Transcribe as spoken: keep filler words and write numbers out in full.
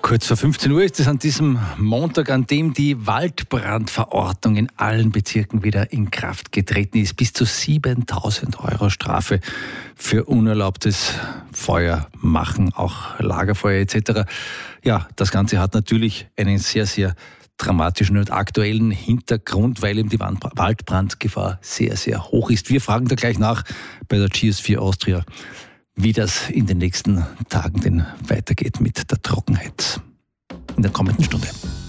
Kurz vor fünfzehn Uhr ist es an diesem Montag, an dem die Waldbrandverordnung in allen Bezirken wieder in Kraft getreten ist. Bis zu siebentausend Euro Strafe für unerlaubtes Feuer machen, auch Lagerfeuer et cetera. Ja, das Ganze hat natürlich einen sehr, sehr dramatischen und aktuellen Hintergrund, weil eben die Waldbrandgefahr sehr, sehr hoch ist. Wir fragen da gleich nach bei der G S vier Austria, wie das in den nächsten Tagen denn weitergeht mit der Trockenheit in der kommenden Stunde.